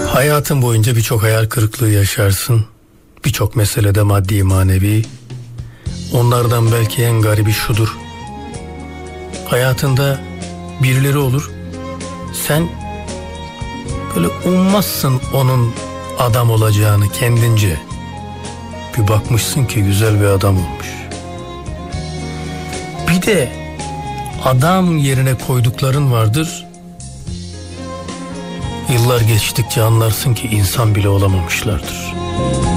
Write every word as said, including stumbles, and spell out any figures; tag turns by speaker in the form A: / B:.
A: Hayatın boyunca birçok hayal kırıklığı yaşarsın. Birçok meselede maddi manevi. Onlardan belki en garibi şudur: hayatında birileri olur, sen böyle ummazsın onun adam olacağını kendince. Bir bakmışsın ki güzel bir adam olmuş. Bir de adam yerine koydukların vardır. Yıllar geçtikçe anlarsın ki insan bile olamamışlardır.